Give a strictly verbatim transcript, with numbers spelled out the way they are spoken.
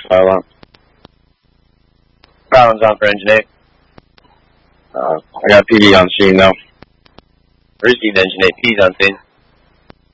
Fire alarm. Collins on for Engine eight. Uh, I got P D on scene, though. Received Engine eight. P's on scene.